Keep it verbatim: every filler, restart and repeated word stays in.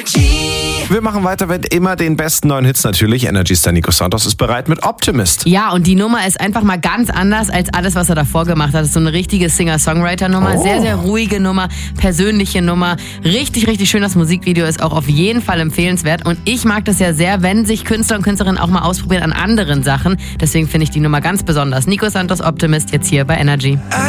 Wir machen weiter mit immer den besten neuen Hits natürlich. Energy-Star Nico Santos ist bereit mit Optimist. Ja, und die Nummer ist einfach mal ganz anders als alles, was er davor gemacht hat. Das ist so eine richtige Singer-Songwriter-Nummer. Oh. Sehr, sehr ruhige Nummer, persönliche Nummer. Richtig, richtig schön. Das Musikvideo ist auch auf jeden Fall empfehlenswert. Und ich mag das ja sehr, wenn sich Künstler und Künstlerinnen auch mal ausprobieren an anderen Sachen. Deswegen finde ich die Nummer ganz besonders. Nico Santos, Optimist, jetzt hier bei Energy.